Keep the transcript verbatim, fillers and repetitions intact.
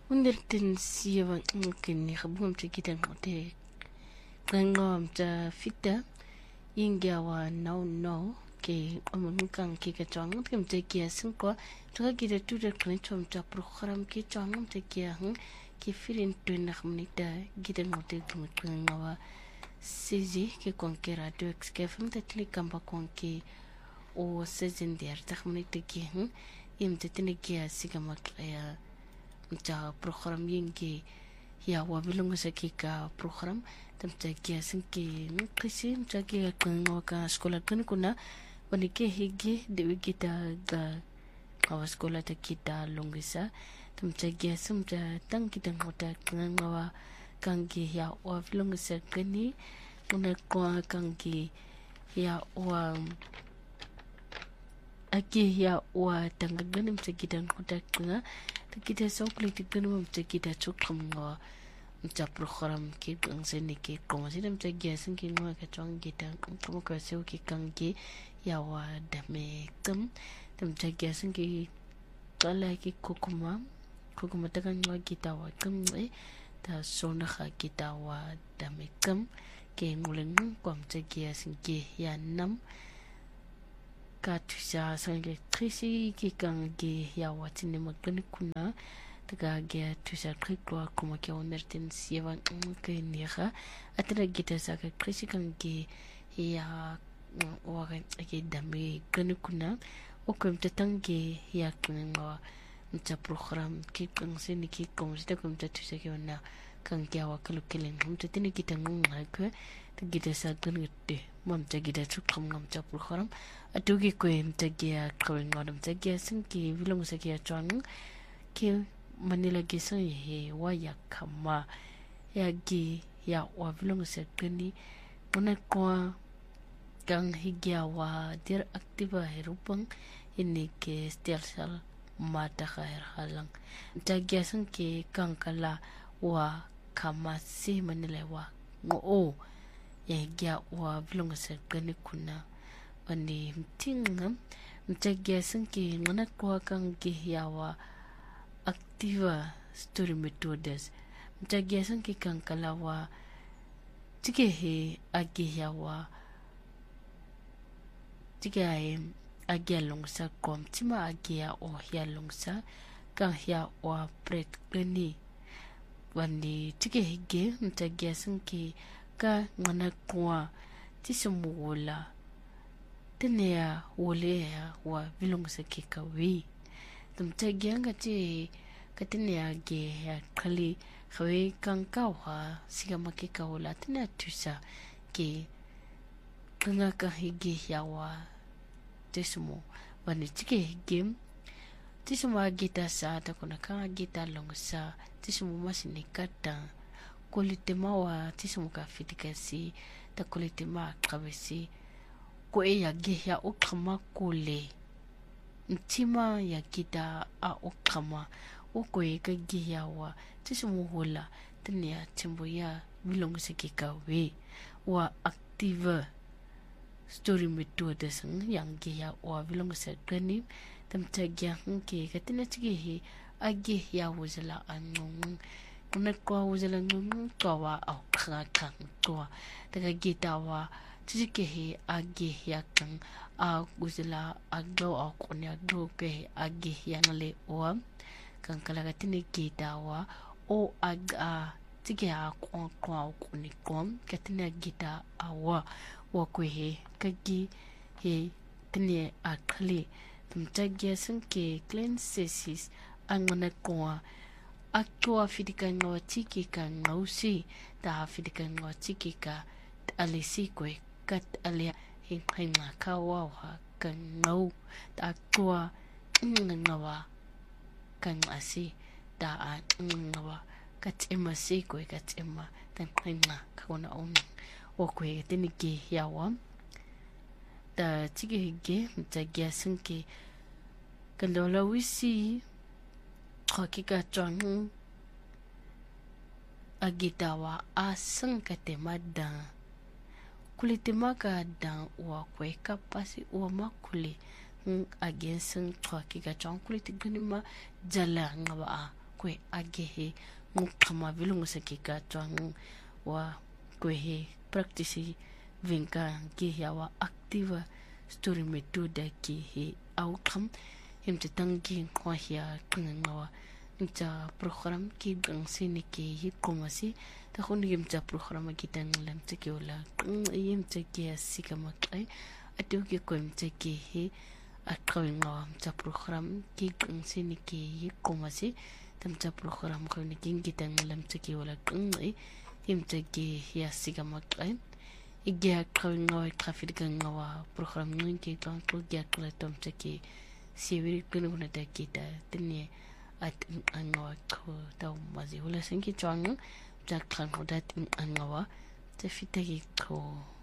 Underten siya mungkin ni kabum ta gidan hote ngam ta fita yingyawa now no ke amun kan ke ka chang kam ta kiya sun ko to gida tu da kan chom ta program ke chang ta kiya hun ke firin tu na khmni ta gidan hote kum ngawa sezi ke kon ke radio ke fam ta tli kamba kon ke o sezin der ta khmni ta ki hun yim ta tni kiya sigama ya ta program yingi ya wabilungu sa kika program tamta kia sinki nkisi mta kia kwenwa ka skola kani kuna wanike higi dewi kita ga kawa skola ta kita lungisa tamta kia simta tang kita ngota kwenwa kangi ya wabilungu sa kani una kwa kangi ya wa aki ya wa tangagani mta kita ngota kwenwa kita sokli tikun mum kita cukum ngo mca program ki bang seni ki ko si dam ca gasin ki ngo ka chong kita ko ka seu ki kang ki ya wa da me kum dam ca gasin ki kala ki kokuma kokuma ta kan ngo kita wa kum e ta sona kha kita wa da me kum ke nguleng ko mca gasin ki ya nam ka tusa sange trisi ki kange ya watine magani kuna daga ga tusa krikwa kuma ke onertin siwa ke niha atara gita saka trisi kange ya waga ke dame gani kuna o kum tatange ya kunwa mta program ki kangse ni ki komsta kum tusa ke ona kange wa kalukelen mta tini kita ngunga ke gita sa gani te mom ta gida chukam ngam cha program atugi ko em ta gia kawing ngodam ta gia sin ki vilong sa gia chang ki manila gi san he wa ya kama ya gi ya wa vilong sa kani una ko kang higya wa dir aktiva herupang ini ke stel mata khair halang ta gia san ki kang kala wa kama si manila wa ngo ya gya wa vilong sa gani kuna wani mtingam mtagya sanki ngana kwa kangi ya wa activa story methods mtagya sanki kankala wa tike he agi ya wa tike ay agi longsa kom tima agi ya o ya longsa kan ya wa pret gani wani tike hige mtagya sanki ka ngana kwa tisumula tenia wole ya wa vilong sa kikawi tumta gyanga ti katenia ge ya kali khawe kanka wa sigama kikawla tenia tusa ke kanga ka hige ya wa tisumu wani tike hige tisumu agita sa ta kuna ka agita longsa tisumu masini kata kulitema wa tisumu ka fitikasi ta kulitema kabesi ko e ya ge ya okama kule ntima ya kita a okama o ko e ka ge ya wa tisumu hola tenia timbo ya bilong se ke ka we wa active story method sang yang ge ya wa bilong se kani tamta gya ke ka tenia tige he age ya wuzala anong kuna kwa wuzala ngung kwa wa au kha kha kwa daga gita wa tike he age ya kan a wuzala agdo au kunya do ke age ya ngale wa kan kala ga tini gita wa o aga tike a kwa kwa kuni kom ka tini gita awa wa kwe he kagi he tini akli tamta gya san ke clean sesis angana kwa aktua fidika ngawa tiki ka ngausi ta fidika ngawa tiki ka alisi kwe kat alia hinga ka wawa ka ngau ta aktua ngawa ka ngasi ta a ngawa kat emasi kwe kat ema ta hinga ka ona on o kwe tini ki yawa ta tiki hige ta gya sanke kandola wisi hakika chong agitawa asang katema da kulitema ka da wa kwe kapasi wa makuli ng agensen hakika chong kulitigani ma jala ngawa a kwe agehe ngukama vilungu sakika twang wa kwe practice vinka ki ya wa active story method ki he outcome himte tangi kwa ya kingawa imta program ki gangsini ki hi komasi ta khuni imta program ki tanglam tiki wala imta ki asika makai atu ki ko imta ki hi akawingawa imta program ki gangsini ki hi komasi tamta program ko ni kingi tanglam tiki wala kingi imta ki hi asika makai igya kawingawa traffic ngawa program ngi kan ko gya kala tamta ki siwiri kuna ta kita tini at angawa ko ta mazi wala sinki chwang ta kan ko dat angawa ta fitagi ko